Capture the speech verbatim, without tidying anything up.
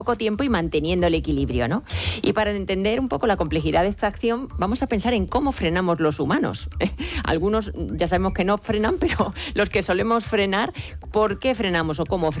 poco tiempo y manteniendo el equilibrio, ¿no? Y para entender un poco la complejidad de esta acción, vamos a pensar en cómo frenamos los humanos. Algunos ya sabemos que no frenan, pero los que solemos frenar, ¿por qué frenamos o cómo frenamos?